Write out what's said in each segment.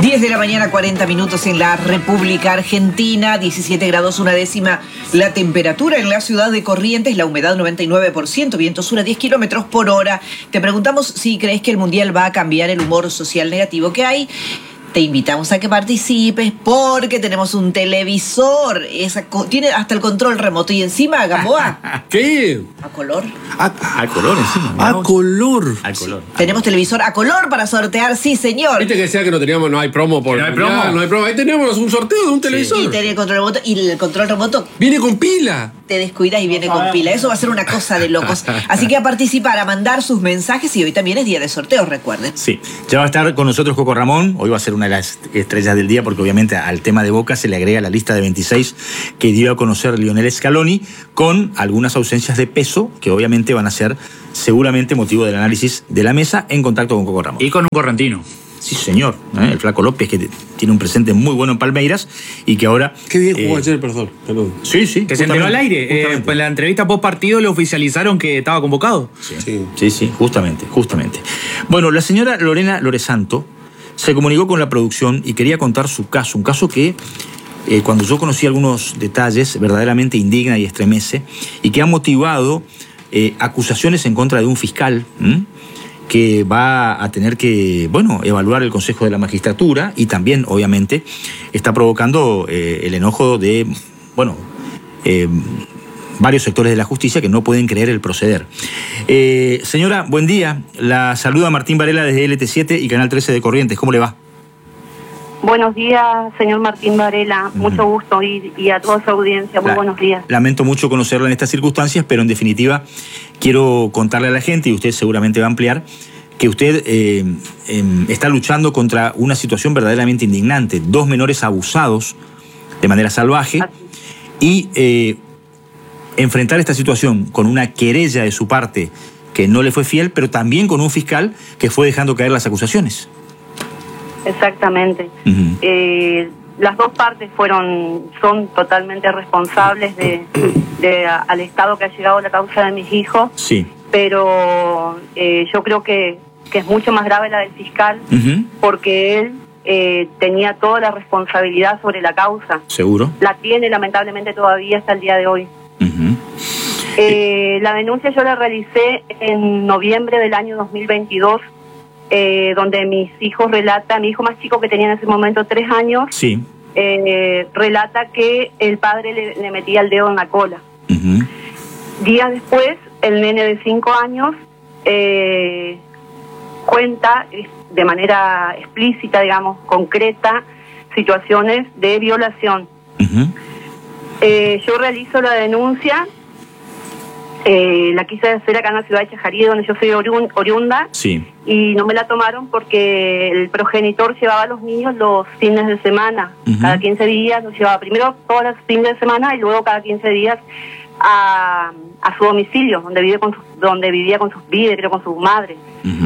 10 de la mañana, 40 minutos en la República Argentina, 17 grados una décima la temperatura en la ciudad de Corrientes, la humedad 99%, viento sur a 10 kilómetros por hora. Te preguntamos si crees que el Mundial va a cambiar el humor social negativo que hay. Te invitamos a que participes porque tenemos un televisor. Tiene hasta el control remoto y encima, Gamboa. ¿Qué? A color. A color encima. A color. A color. Tenemos televisor a color para sortear, sí, señor. Viste que decía que no hay promo por. No hay promo. No hay promo. Ahí tenemos un sorteo de un televisor. Y tiene el control remoto. Y el control remoto Viene con pila. te descuidas y viene con pila. Eso va a ser una cosa de locos. Así que a participar, a mandar sus mensajes. Y hoy también es día de sorteos, recuerden. Sí, ya va a estar con nosotros Coco Ramón. Hoy va a ser una de las estrellas del día porque obviamente al tema de Boca se le agrega la lista de 26 que dio a conocer Lionel Scaloni, con algunas ausencias de peso que obviamente van a ser seguramente motivo del análisis de la mesa en contacto con Coco Ramón. Y con un correntino. Sí, señor, el Flaco López, que tiene un presente muy bueno en Palmeiras y que ahora... Qué bien jugó ayer, perdón. Sí, sí. Que se enteró al aire. En la entrevista post partido le oficializaron que estaba convocado. Sí, justamente. Bueno, la señora Lorena Loresanto se comunicó con la producción y quería contar su caso, un caso que cuando yo conocí algunos detalles verdaderamente indigna y estremece y que ha motivado acusaciones en contra de un fiscal que va a tener que, evaluar el Consejo de la Magistratura y también, obviamente, está provocando el enojo de, varios sectores de la justicia que no pueden creer el proceder. Señora, buen día. La saluda Martín Varela desde LT7 y Canal 13 de Corrientes. ¿Cómo le va? Buenos días, señor Martín Varela. Mucho gusto y a toda su audiencia. Muy buenos días. Lamento mucho conocerla en estas circunstancias, pero en definitiva quiero contarle a la gente, y usted seguramente va a ampliar, que usted está luchando contra una situación verdaderamente indignante. 2 menores abusados de manera salvaje. Y enfrentar esta situación con una querella de su parte que no le fue fiel, pero también con un fiscal que fue dejando caer las acusaciones. Exactamente. Las dos partes son totalmente responsables al estado que ha llegado la causa de mis hijos. Sí. Pero yo creo que es mucho más grave la del fiscal, porque él tenía toda la responsabilidad sobre la causa. ¿Seguro? La tiene lamentablemente todavía hasta el día de hoy. La denuncia yo la realicé en noviembre del año 2022, donde mi hijo más chico, que tenía en ese momento 3 años, sí, relata que el padre le metía el dedo en la cola. Días después, el nene de 5 años cuenta de manera explícita, digamos, concreta, situaciones de violación. Yo realizo la denuncia, la quise hacer acá en la ciudad de Chajarí, donde yo soy oriunda, sí, y no me la tomaron porque el progenitor llevaba a los niños los fines de semana. Cada 15 días los llevaba, primero todos los fines de semana y luego cada 15 días a su domicilio, donde vivía con su madre.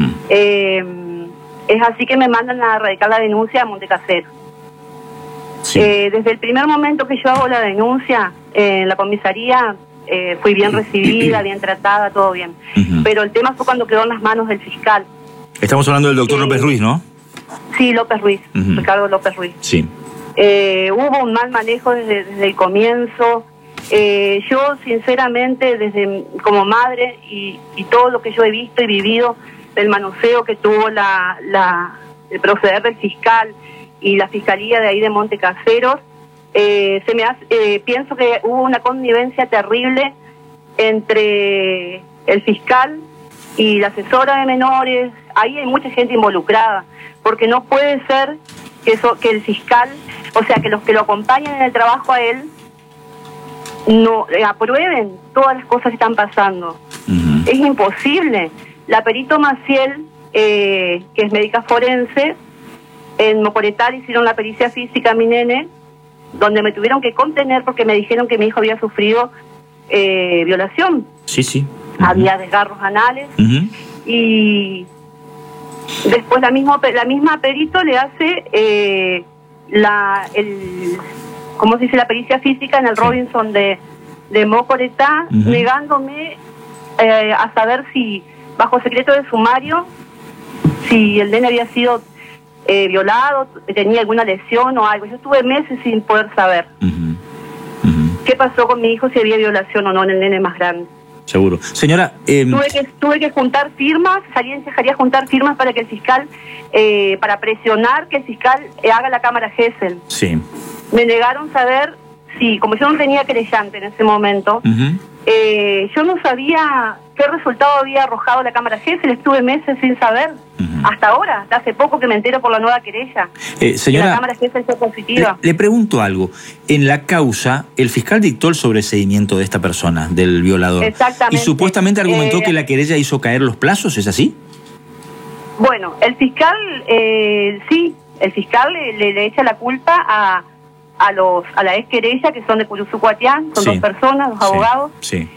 Es así que me mandan a radicar la denuncia a Montecasero. Sí. Desde el primer momento que yo hago la denuncia en la comisaría, fui bien recibida, bien tratada, todo bien. Pero el tema fue cuando quedó en las manos del fiscal. Estamos hablando del doctor López Ruiz, ¿no? Sí, López Ruiz, Ricardo López Ruiz. Sí. Hubo un mal manejo desde el comienzo. Yo, sinceramente, como madre y todo lo que yo he visto y vivido del manoseo que tuvo el proceder del fiscal y la fiscalía de ahí de Montecaseros, pienso que hubo una connivencia terrible entre el fiscal y la asesora de menores. Ahí hay mucha gente involucrada, porque no puede ser que el fiscal, o sea, que los que lo acompañan en el trabajo a él, no aprueben todas las cosas que están pasando. Es imposible. La perito Maciel, que es médica forense, en Mocoretá hicieron la pericia física a mi nene, donde me tuvieron que contener porque me dijeron que mi hijo había sufrido violación. Sí. Había desgarros anales. Y después la misma perito le hace ¿cómo se dice? La pericia física en el Robinson de Mocoretá, negándome a saber si, bajo secreto de sumario, si el nene había sido violado, tenía alguna lesión o algo. Yo estuve meses sin poder saber qué pasó con mi hijo, si había violación o no en el nene más grande. Seguro. Señora... Tuve que juntar firmas, salí en Cejaría a juntar firmas para que el fiscal, para presionar que el fiscal haga la cámara Gesell. Sí. Me negaron saber, sí, como yo no tenía querellante en ese momento, yo no sabía qué resultado había arrojado la cámara Gesell, estuve meses sin saber. Hasta ahora, hasta hace poco que me entero por la nueva querella. Señora, la cámara Gesell fue positiva. Le pregunto algo. En la causa, el fiscal dictó el sobreseimiento de esta persona, del violador. Exactamente. Y supuestamente argumentó que la querella hizo caer los plazos, ¿es así? Bueno, el fiscal, sí, el fiscal le echa la culpa a la ex querella, que son de Cuyuzucuatián, son dos personas, dos abogados. Sí.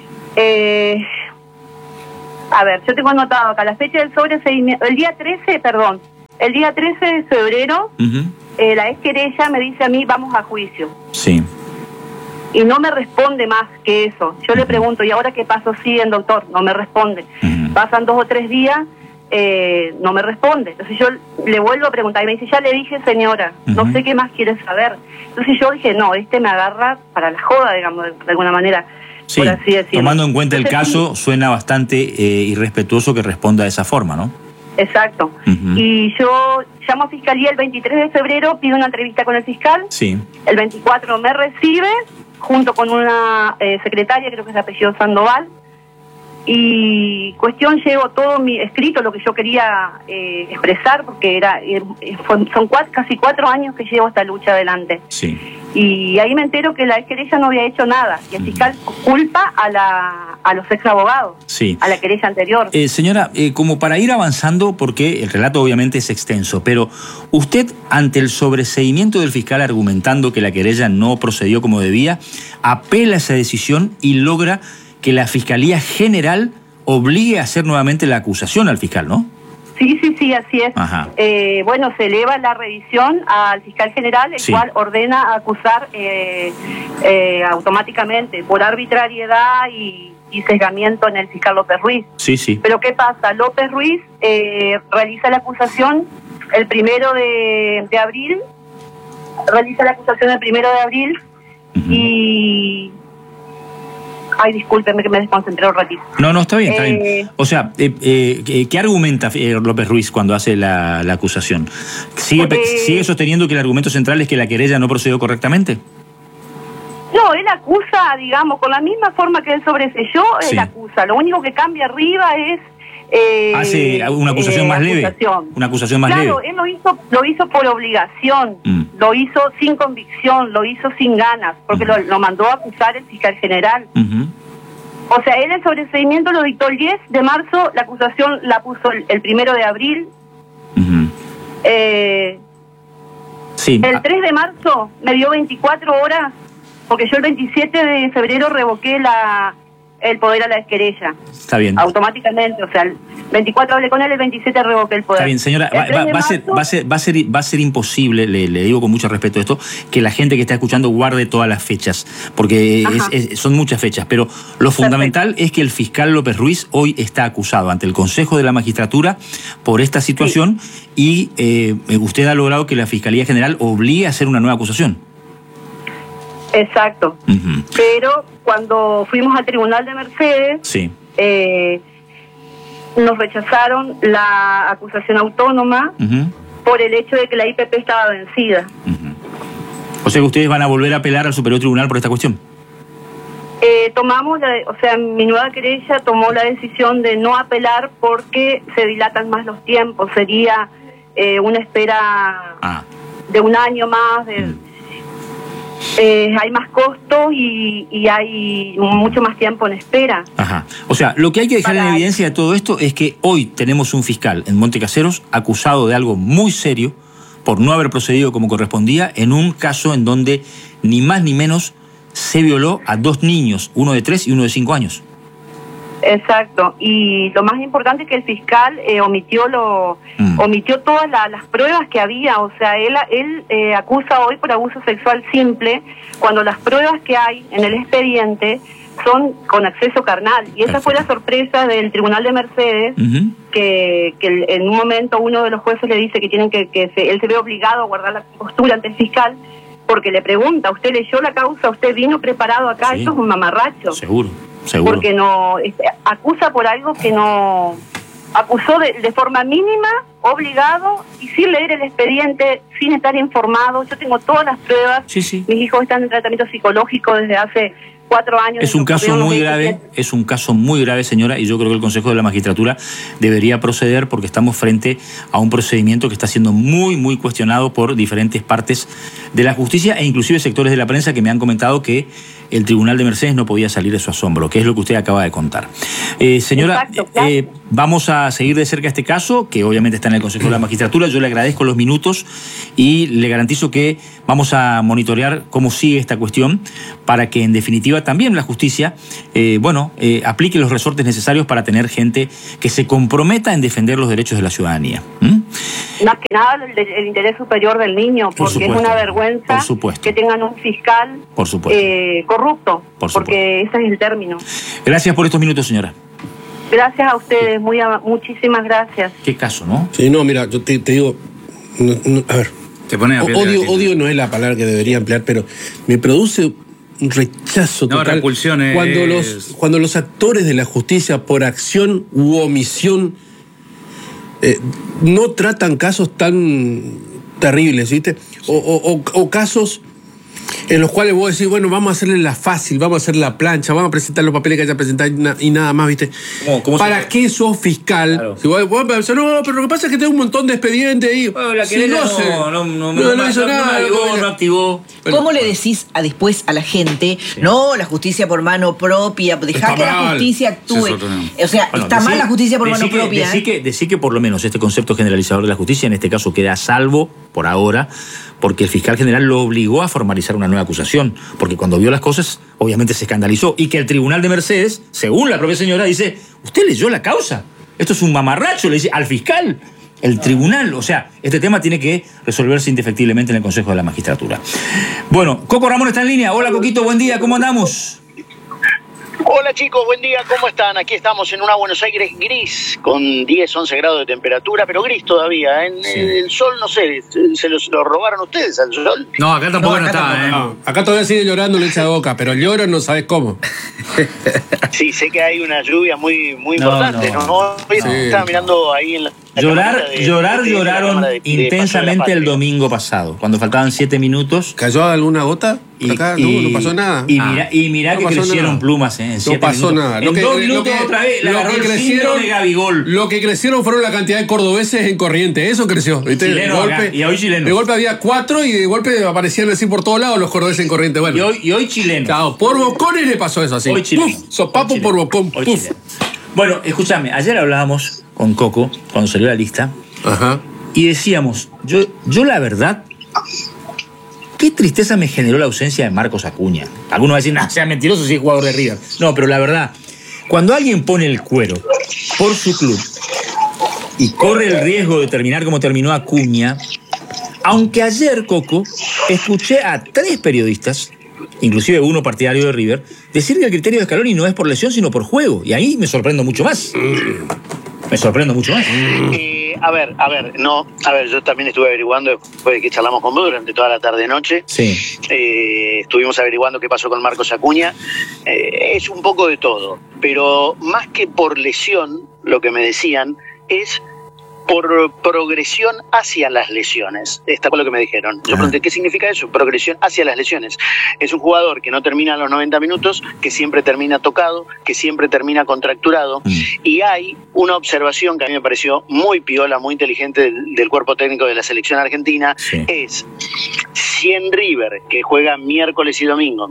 A ver, yo tengo anotado acá la fecha del sobreseimiento, el día 13 de febrero, la ex querella me dice a mí, vamos a juicio. Sí. Y no me responde más que eso. Yo le pregunto, ¿y ahora qué paso siguen, doctor? No me responde. Pasan 2 o 3 días, no me responde. Entonces yo le vuelvo a preguntar y me dice, ya le dije, señora, no sé qué más quieres saber. Entonces yo dije, no, me agarra para la joda, digamos, de alguna manera. Sí, por así decirlo. Tomando en cuenta el Entonces, caso, suena bastante irrespetuoso que responda de esa forma, ¿no? Exacto. Y yo llamo a Fiscalía el 23 de febrero, pido una entrevista con el fiscal. Sí. El 24 me recibe, junto con una secretaria, creo que es de apellido Sandoval. Y llevo todo mi escrito, lo que yo quería expresar, porque son casi 4 años que llevo esta lucha adelante. Sí. Y ahí me entero que la querella no había hecho nada, y el fiscal culpa a los ex abogados, sí, a la querella anterior. Señora, como para ir avanzando, porque el relato obviamente es extenso, pero usted, ante el sobreseimiento del fiscal argumentando que la querella no procedió como debía, apela a esa decisión y logra que la Fiscalía General obligue a hacer nuevamente la acusación al fiscal, ¿no? Sí, así es. Bueno, se eleva la revisión al fiscal general, el cual ordena acusar automáticamente por arbitrariedad y sesgamiento en el fiscal López Ruiz. Sí. Pero ¿qué pasa? López Ruiz realiza la acusación el 1 de abril, y... Ay, discúlpeme que me desconcentré un ratito. No, está bien, está bien. O sea, ¿qué argumenta López Ruiz cuando hace la acusación? ¿Sigue sosteniendo que el argumento central es que la querella no procedió correctamente? No, él acusa, digamos, con la misma forma que él sobreselló, él acusa. Lo único que cambia arriba es... hace una acusación más leve. Una acusación más leve. Claro, él lo hizo por obligación, lo hizo sin convicción, lo hizo sin ganas, porque lo mandó a acusar el fiscal general. O sea, él el sobreseimiento lo dictó el 10 de marzo, la acusación la puso el 1 de abril. El 3 de marzo me dio 24 horas, porque yo el 27 de febrero revoqué el poder a la querella. Está bien. Automáticamente, o sea, el 24 hablé con él, el 27 revoqué el poder. Está bien, señora, va a ser imposible, le digo con mucho respeto esto, que la gente que está escuchando guarde todas las fechas, porque son muchas fechas, pero lo fundamental es que el fiscal López Ruiz hoy está acusado ante el Consejo de la Magistratura por esta situación y usted ha logrado que la Fiscalía General obligue a hacer una nueva acusación. Exacto. Pero cuando fuimos al Tribunal de Mercedes, nos rechazaron la acusación autónoma por el hecho de que la IPP estaba vencida. O sea que ustedes van a volver a apelar al Superior Tribunal por esta cuestión. Mi nueva querella tomó la decisión de no apelar porque se dilatan más los tiempos. Sería una espera de un año más, hay más costos y hay mucho más tiempo en espera. O sea, lo que hay que dejar en evidencia de todo esto es que hoy tenemos un fiscal en Montecaseros acusado de algo muy serio por no haber procedido como correspondía en un caso en donde ni más ni menos se violó a 2 niños, uno de 3 y uno de 5 años. Exacto, y lo más importante es que el fiscal omitió todas las pruebas que había. O sea, él acusa hoy por abuso sexual simple, cuando las pruebas que hay en el expediente son con acceso carnal. Y esa fue la sorpresa del Tribunal de Mercedes, que en un momento uno de los jueces le dice que él se ve obligado a guardar la postura ante el fiscal, porque le pregunta, ¿usted leyó la causa? ¿Usted vino preparado acá? Sí. Esto es un mamarracho. Seguro. Porque no acusa por algo que no... Acusó de forma mínima, obligado, y sin leer el expediente, sin estar informado. Yo tengo todas las pruebas. Sí. Mis hijos están en tratamiento psicológico desde hace 4 años. Es un caso muy grave, señora, y yo creo que el Consejo de la Magistratura debería proceder porque estamos frente a un procedimiento que está siendo muy, muy cuestionado por diferentes partes de la justicia e inclusive sectores de la prensa que me han comentado que el Tribunal de Mercedes no podía salir de su asombro, que es lo que usted acaba de contar. Señora, exacto, claro. Vamos a seguir de cerca este caso, que obviamente está en el Consejo de la Magistratura. Yo le agradezco los minutos y le garantizo que vamos a monitorear cómo sigue esta cuestión para que, en definitiva, también la justicia aplique los resortes necesarios para tener gente que se comprometa en defender los derechos de la ciudadanía. Más que nada el interés superior del niño, porque es una vergüenza que tengan un fiscal corrupto, porque ese es el término. Gracias por estos minutos, señora. Gracias a ustedes, muchísimas gracias. Qué caso, ¿no? Sí, no, mira, yo te digo, a ver, Te pone a odio no es la palabra que debería emplear, pero me produce un rechazo total. Repulsión es... Cuando los actores de la justicia, por acción u omisión, no tratan casos tan terribles, ¿viste? O casos en los cuales vos decís, bueno, vamos a hacerle la fácil, vamos a hacer la plancha, vamos a presentar los papeles que haya presentado y nada más, ¿viste? ¿Para qué sos fiscal? Claro. Si vos pensás, no, pero lo que pasa es que tengo un montón de expedientes ahí. Bueno, la querella no hizo nada, no activó. ¿Cómo le decís después a la gente, no, la justicia por mano propia, dejá que la justicia actúe? O sea, está mal la justicia por mano propia. Decí que por lo menos este concepto generalizador de la justicia en este caso queda a salvo por ahora, porque el fiscal general lo obligó a formalizar una nueva acusación, porque cuando vio las cosas, obviamente se escandalizó, y que el Tribunal de Mercedes, según la propia señora, dice, ¿usted leyó la causa? Esto es un mamarracho, le dice al fiscal. El tribunal, o sea, este tema tiene que resolverse indefectiblemente en el Consejo de la Magistratura. Bueno, Coco Ramón está en línea. Hola, Coquito, buen día, ¿cómo andamos? Hola chicos, buen día, ¿cómo están? Aquí estamos en una Buenos Aires gris, con 10, 11 grados de temperatura, pero gris todavía. El sol, no sé, ¿se lo robaron ustedes al sol? No, acá tampoco no está. No, acá todavía sigue llorando leche de boca, pero lloro no sabes cómo. Sí, sé que hay una lluvia muy importante, ¿no? Hoy estaba mirando ahí en la... Lloraron intensamente el domingo pasado, cuando faltaban 7 minutos. ¿Cayó alguna gota? Acá no pasó nada. Y mirá que crecieron plumas, en 7 minutos. No pasó nada. En 2 minutos otra vez, de Gabigol. Lo que crecieron fueron la cantidad de cordobeses en Corrientes, eso creció. ¿Viste? Y hoy chilenos. De golpe había 4 y de golpe aparecían así por todos lados los cordobeses en Corrientes. Bueno. Y hoy chilenos. Claro, por bocones le pasó eso así. Hoy chilenos. Sopapo por bocón. Bueno, escúchame, ayer hablábamos con Coco, cuando salió la lista, y decíamos, yo la verdad, qué tristeza me generó la ausencia de Marcos Acuña. Algunos van a decir, no, sea mentiroso si es jugador de River. No, pero la verdad, cuando alguien pone el cuero por su club y corre el riesgo de terminar como terminó Acuña, aunque ayer, Coco, escuché a 3 periodistas, inclusive uno partidario de River, decir que el criterio de Scaloni no es por lesión, sino por juego. Y ahí me sorprendo mucho más. Yo también estuve averiguando después de que charlamos con vos durante toda la tarde-noche. Sí. Estuvimos averiguando qué pasó con Marcos Acuña. Es un poco de todo, pero más que por lesión, lo que me decían es por progresión hacia las lesiones. Esta fue lo que me dijeron. Yo pregunté, ¿qué significa eso? Progresión hacia las lesiones. Es un jugador que no termina los 90 minutos, que siempre termina tocado, que siempre termina contracturado. Y hay una observación que a mí me pareció muy piola, muy inteligente del cuerpo técnico de la selección argentina. Sí. Es, si en River, que juega miércoles y domingo,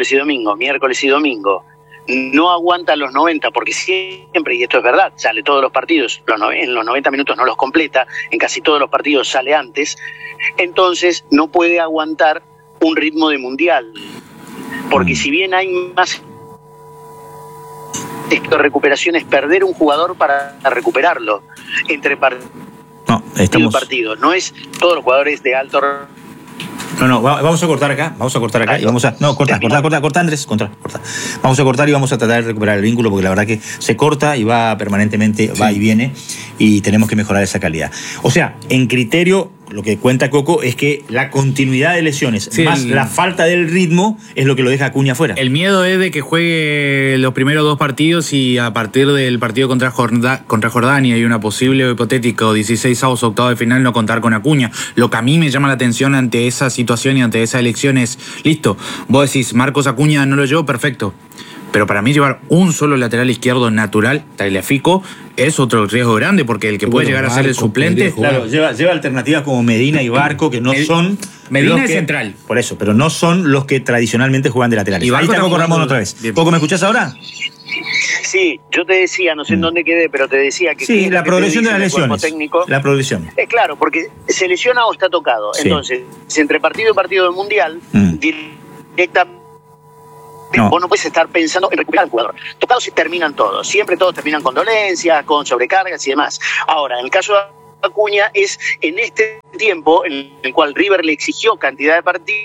no aguanta los 90, porque siempre, y esto es verdad, sale todos los partidos, en los 90 minutos no los completa, en casi todos los partidos sale antes, entonces no puede aguantar un ritmo de mundial, porque si bien hay más recuperación, es perder un jugador para recuperarlo entre partidos, no es todos los jugadores de alto No, vamos a cortar acá, y vamos a... No, corta, Andrés, corta. Vamos a cortar y vamos a tratar de recuperar el vínculo porque la verdad que se corta y va permanentemente, va y viene, y tenemos que mejorar esa calidad. O sea, en criterio, lo que cuenta Coco es que la continuidad de lesiones más la falta del ritmo es lo que lo deja Acuña fuera. El miedo es de que juegue los primeros 2 partidos y a partir del partido contra Jordania y una posible o hipotético 16avos o octavo de final no contar con Acuña. Lo que a mí me llama la atención ante esa situación y ante esa elección es, listo, vos decís, Marcos Acuña no lo llevó, perfecto. Pero para mí llevar un solo lateral izquierdo natural, Tagliafico, es otro riesgo grande, porque el que puede llegar a ser el suplente... Claro, lleva alternativas como Medina y Barco, que no son... Medina es central. Por eso, pero no son los que tradicionalmente juegan de laterales. Y Ahí está Coco Ramón otra vez. Coco, ¿me escuchás ahora? Sí, yo te decía, no sé en dónde quedé, pero te decía que... Sí, la progresión de las lesiones. Técnico, la progresión. Es claro, porque se lesiona o está tocado. Sí. Entonces, entre partido y partido del Mundial, directamente... No. Vos no puedes estar pensando en recuperar al jugador. Tocados se terminan todos. Siempre todos terminan con dolencias, con sobrecargas y demás. Ahora, en el caso de Acuña es en este tiempo en el cual River le exigió cantidad de partidos.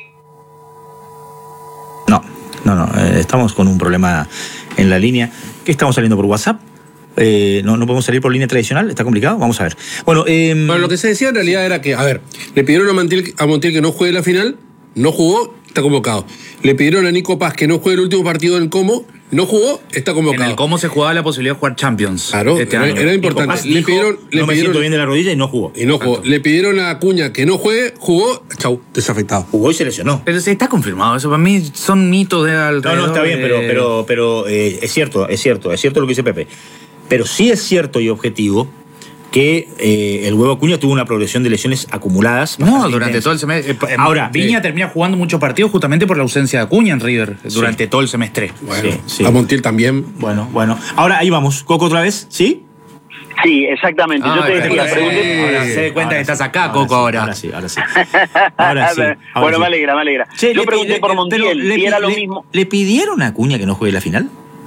No. Estamos con un problema en la línea. ¿Qué estamos saliendo por WhatsApp? No podemos salir por línea tradicional, está complicado, vamos a ver. Bueno, lo que se decía en realidad era que, a ver, le pidieron a Montiel que no juegue la final, no jugó, está convocado. Le pidieron a Nico Paz que no juegue el último partido del Como, no jugó, está convocado. En el Como se jugaba la posibilidad de jugar Champions. Claro, era importante. Le pidieron, me siento bien de la rodilla y no jugó. Le pidieron a Acuña que no juegue, jugó, chau, desafectado. Jugó y se lesionó. Pero está confirmado, eso para mí son mitos de alrededor. No, está bien, pero es cierto lo que dice Pepe. Pero sí es cierto y objetivo que el Huevo Acuña tuvo una progresión de lesiones acumuladas. No, durante todo el semestre. Ahora, Viña termina jugando muchos partidos justamente por la ausencia de Acuña en River durante todo el semestre. Bueno, a Montiel también. Bueno. Ahora ahí vamos. Coco otra vez, ¿sí? Sí, exactamente. Yo te pregunté. Ahora se da cuenta que estás acá, Coco, ahora. Ahora sí. Bueno, me alegra. Che, yo pregunté por Montiel y era lo mismo. ¿Le pidieron a Acuña que no juegue la final?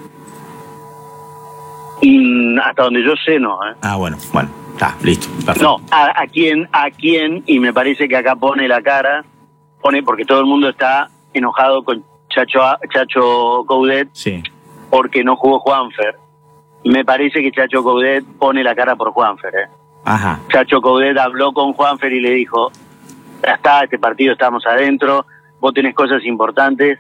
Hasta donde yo sé, no. Ah, bueno, está, listo. Perfecto. No, a quién, y me parece que acá pone la cara, porque todo el mundo está enojado con Chacho Coudet, porque no jugó Juanfer. Me parece que Chacho Coudet pone la cara por Juanfer. Ajá. Chacho Coudet habló con Juanfer y le dijo, ya está, este partido estamos adentro, vos tenés cosas importantes,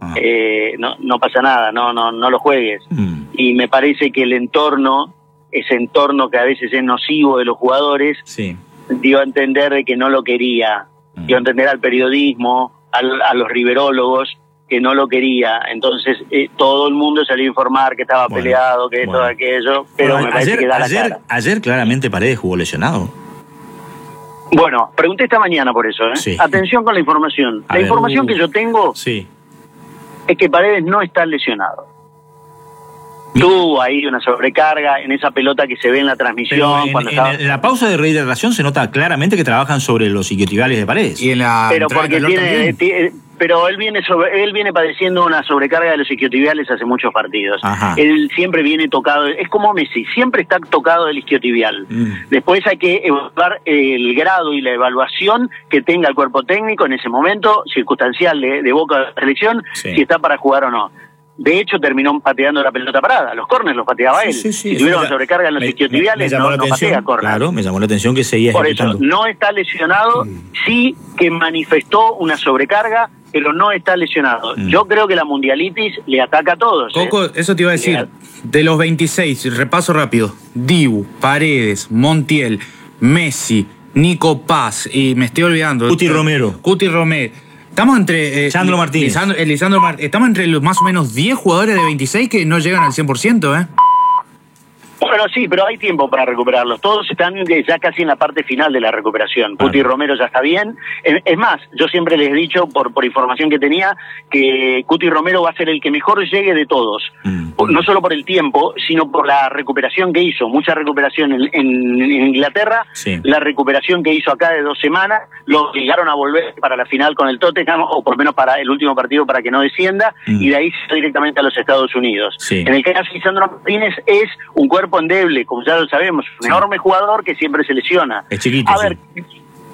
no pasa nada, no lo juegues. Y me parece que el entorno, ese entorno que a veces es nocivo de los jugadores, dio a entender de que no lo quería, dio a entender al periodismo, a los riverólogos, que no lo quería. Entonces todo el mundo salió a informar que estaba peleado, que esto, aquello, pero me parece que da la cara. Ayer claramente Paredes jugó lesionado. Bueno, pregunté esta mañana por eso. Atención con la información. La información que yo tengo es que Paredes no está lesionado. Tuvo ahí una sobrecarga en esa pelota que se ve en la transmisión. En la pausa de rehidratación se nota claramente que trabajan sobre los isquiotibiales de Paredes. Y en la pero porque pero él viene padeciendo una sobrecarga de los isquiotibiales hace muchos partidos. Ajá. Él siempre viene tocado, es como Messi, siempre está tocado del isquiotibial. Después hay que evaluar el grado y la evaluación que tenga el cuerpo técnico en ese momento circunstancial de Boca de la selección, si está para jugar o no. De hecho, terminó pateando la pelota parada. Los córneres los pateaba él. Si tuvieron sobrecarga en los isquiotibiales, no patea córner. Claro, me llamó la atención que seguía ejecutando. Por eso, no está lesionado, sí que manifestó una sobrecarga, pero no está lesionado. Yo creo que la mundialitis le ataca a todos. Coco, eso te iba a decir. De los 26, repaso rápido. Dibu, Paredes, Montiel, Messi, Nico Paz, y me estoy olvidando. Cuti Romero. Estamos entre... Lisandro Martínez. Estamos entre los más o menos 10 jugadores de 26 que no llegan al 100%, Bueno, sí, pero hay tiempo para recuperarlos. Todos están ya casi en la parte final de la recuperación. Cuti Romero ya está bien. Es más, yo siempre les he dicho, por información que tenía, que Cuti Romero va a ser el que mejor llegue de todos. No solo por el tiempo, sino por la recuperación que hizo. Mucha recuperación en Inglaterra. La recuperación que hizo acá de 2 semanas. Lo obligaron a volver para la final con el Tottenham, o por lo menos para el último partido para que no descienda. Y de ahí se fue directamente a los Estados Unidos. En el caso de Lisandro Martínez es un cuerpo endeble, como ya lo sabemos, un enorme jugador que siempre se lesiona. Es chiquito. A ver,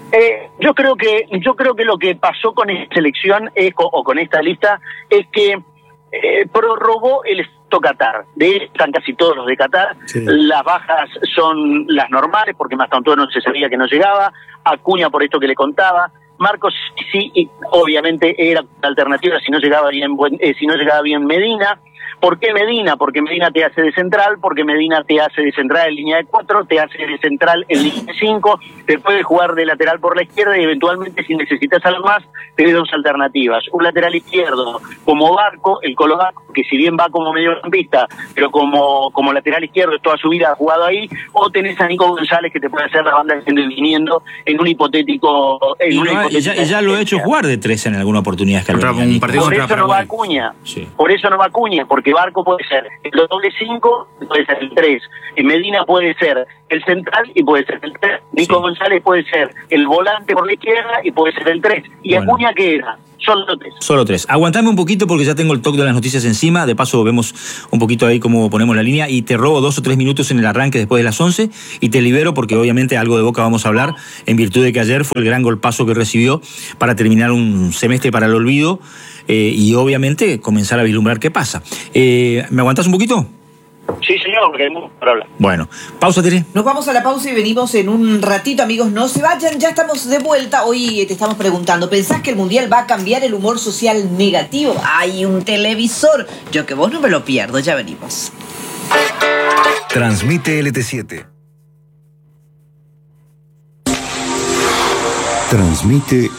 Yo creo que lo que pasó con esta selección o con esta lista es que prorrogó el efecto Qatar. De hecho, están casi todos los de Qatar. Sí. Las bajas son las normales, porque Mastantuono se sabía que no llegaba. Acuña, por esto que le contaba. Marcos sí, obviamente era alternativa si no llegaba bien Medina. ¿Por qué Medina? Porque Medina te hace de central, porque Medina te hace de central en línea de 4, te hace de central en línea de 5, te puede jugar de lateral por la izquierda y eventualmente si necesitas algo más, tenés dos alternativas. Un lateral izquierdo como Barco, el Colo Barco, que si bien va como mediocampista, pero como lateral izquierdo toda su vida ha jugado ahí, o tenés a Nico González que te puede hacer la banda viniendo en un hipotético... Ya lo he hecho jugar de 3 en alguna oportunidad. Por eso no va Acuña. Sí. Por eso no va Acuña, porque Barco puede ser el doble 5, puede ser el 3. Medina puede ser el central y puede ser el 3. Nico González puede ser el volante por la izquierda y puede ser el 3. ¿Y bueno, Acuña qué era? Solo 3. Aguantame un poquito porque ya tengo el toque de las noticias encima. De paso vemos un poquito ahí cómo ponemos la línea y te robo 2 o 3 minutos en el arranque después de las 11 y te libero porque obviamente algo de Boca vamos a hablar en virtud de que ayer fue el gran golpazo que recibió para terminar un semestre para el olvido y obviamente comenzar a vislumbrar qué pasa. ¿Me aguantás un poquito? Sí, señor, porque hay mucho para hablar. Bueno, pausa, Tere. Nos vamos a la pausa y venimos en un ratito, amigos. No se vayan, ya estamos de vuelta. Hoy te estamos preguntando, ¿pensás que el Mundial va a cambiar el humor social negativo? Hay un televisor. Yo que vos no me lo pierdo, ya venimos. Transmite LT7. Transmite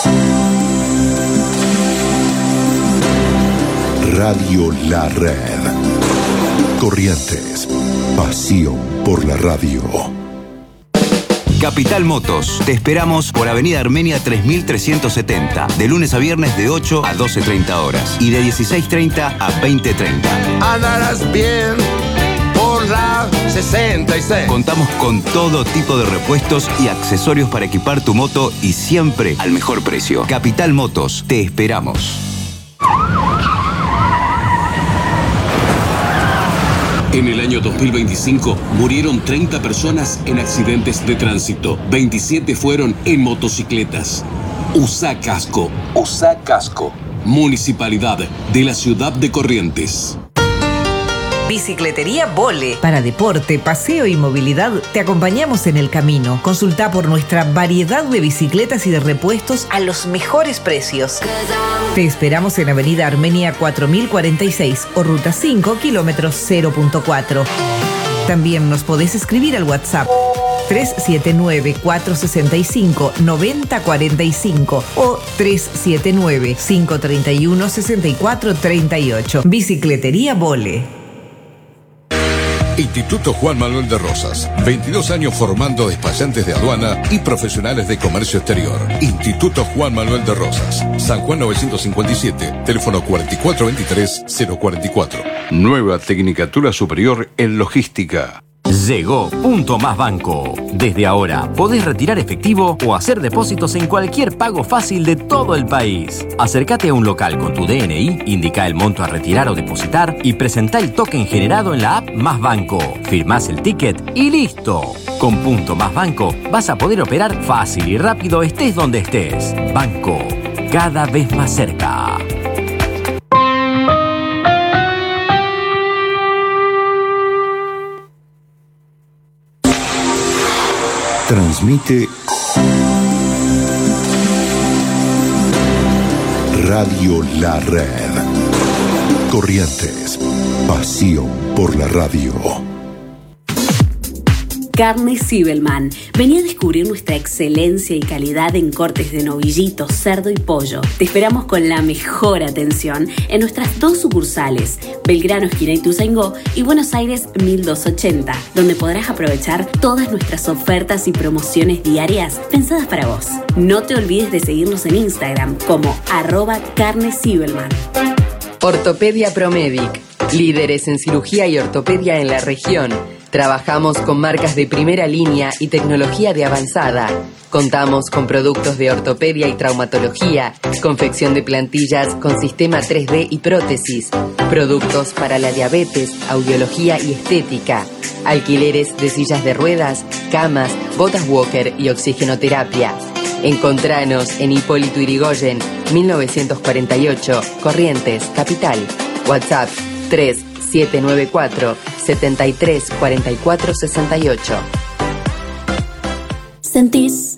Radio La Red. Corrientes, pasión por la radio. Capital Motos, te esperamos por Avenida Armenia 3370, de lunes a viernes de 8 a 12:30 horas y de 16:30 a 20:30. Andarás bien por la 66. Contamos con todo tipo de repuestos y accesorios para equipar tu moto y siempre al mejor precio. Capital Motos, te esperamos. En el año 2025 murieron 30 personas en accidentes de tránsito. 27 fueron en motocicletas. Usa casco. Usa casco. Municipalidad de la ciudad de Corrientes. Bicicletería Vole. Para deporte, paseo y movilidad, te acompañamos en el camino. Consulta por nuestra variedad de bicicletas y de repuestos a los mejores precios. Te esperamos en Avenida Armenia 4046 o Ruta 5, kilómetros 0.4. También nos podés escribir al WhatsApp 379-465-9045 o 379-531-6438. Bicicletería Vole. Instituto Juan Manuel de Rosas, 22 años formando despachantes de aduana y profesionales de comercio exterior. Instituto Juan Manuel de Rosas, San Juan 957, teléfono 4423-044. Nueva Tecnicatura Superior en Logística. Llegó Punto Más Banco. Desde ahora podés retirar efectivo o hacer depósitos en cualquier pago fácil de todo el país. Acércate a un local con tu DNI, indica el monto a retirar o depositar y presentá el token generado en la app Más Banco. Firmás el ticket y listo. Con Punto Más Banco vas a poder operar fácil y rápido estés donde estés. Banco, cada vez más cerca. Transmite Radio La Red. Corrientes, pasión por la radio. Carne Zibelman. Vení a descubrir nuestra excelencia y calidad en cortes de novillito, cerdo y pollo. Te esperamos con la mejor atención en nuestras 2 sucursales, Belgrano, esquina Ituzaingó y Buenos Aires 1280, donde podrás aprovechar todas nuestras ofertas y promociones diarias pensadas para vos. No te olvides de seguirnos en Instagram como @carnezibelman. Ortopedia Promedic. Líderes en cirugía y ortopedia en la región. Trabajamos con marcas de primera línea y tecnología de avanzada. Contamos con productos de ortopedia y traumatología, confección de plantillas con sistema 3D y prótesis, productos para la diabetes, audiología y estética, alquileres de sillas de ruedas, camas, botas walker y oxigenoterapia. Encontranos en Hipólito Yrigoyen, 1948, Corrientes, Capital. WhatsApp 3794 73 44 68. ¿Sentís